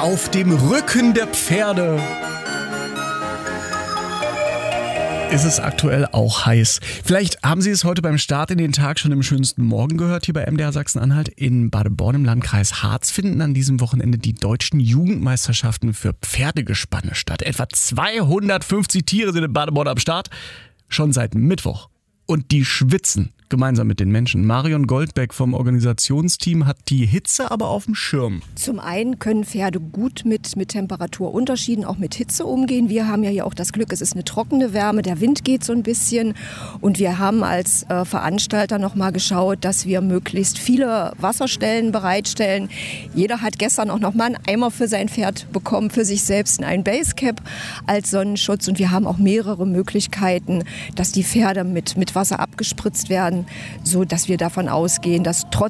auf dem Rücken der Pferde ist es aktuell auch heiß. Vielleicht haben Sie es heute beim Start in den Tag schon im schönsten Morgen gehört, hier bei MDR Sachsen-Anhalt. In Badeborn im Landkreis Harz finden an diesem Wochenende die deutschen Jugendmeisterschaften für Pferdegespanne statt. Etwa 250 Tiere sind in Badeborn am Start, schon seit Mittwoch. Und die schwitzen gemeinsam mit den Menschen. Marion Goldbeck vom Organisationsteam hat die Hitze aber auf dem Schirm. Zum einen können Pferde gut mit Temperaturunterschieden, auch mit Hitze umgehen. Wir haben ja hier auch das Glück, es ist eine trockene Wärme, der Wind geht so ein bisschen. Und wir haben als Veranstalter noch mal geschaut, dass wir möglichst viele Wasserstellen bereitstellen. Jeder hat gestern auch noch mal einen Eimer für sein Pferd bekommen, für sich selbst ein Basecap als Sonnenschutz. Und wir haben auch mehrere Möglichkeiten, dass die Pferde mit Wasser abgespritzt werden, so dass wir davon ausgehen, dass trotz